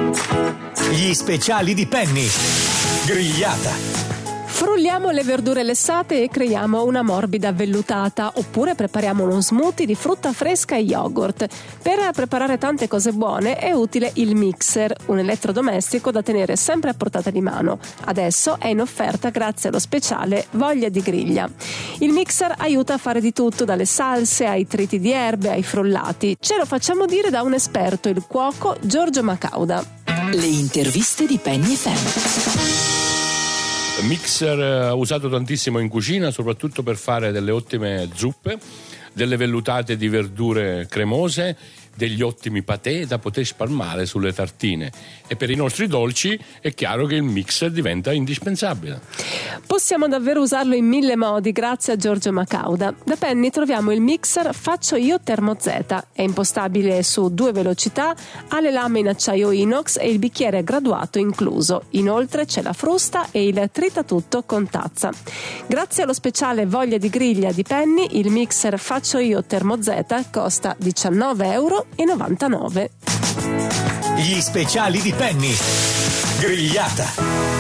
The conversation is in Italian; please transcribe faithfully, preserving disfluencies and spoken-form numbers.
Gli speciali di Penny. Grigliata. Frulliamo le verdure lessate e creiamo una morbida vellutata, oppure prepariamo uno smoothie di frutta fresca e yogurt. Per preparare tante cose buone è utile il mixer, un elettrodomestico da tenere sempre a portata di mano. Adesso è in offerta grazie allo speciale Voglia di griglia. Il mixer aiuta a fare di tutto, dalle salse ai triti di erbe ai frullati. Ce lo facciamo dire da un esperto, il cuoco Giorgio Macauda. Le interviste di Penny F M. Mixer usato tantissimo in cucina, soprattutto per fare delle ottime zuppe, delle vellutate di verdure cremose, degli ottimi patè da poter spalmare sulle tartine, e per i nostri dolci è chiaro che il mixer diventa indispensabile. Possiamo davvero usarlo in mille modi grazie a Giorgio Macauda. Da Penny troviamo il mixer Faccio Io Termo Z, è impostabile su due velocità, ha le lame in acciaio inox e il bicchiere graduato incluso. Inoltre c'è la frusta e il tritatutto con tazza. Grazie allo speciale Voglia di griglia di Penny, il mixer Faccio Io Termo Z costa diciannove euro e novantanove. Gli speciali di Penny. Grigliata.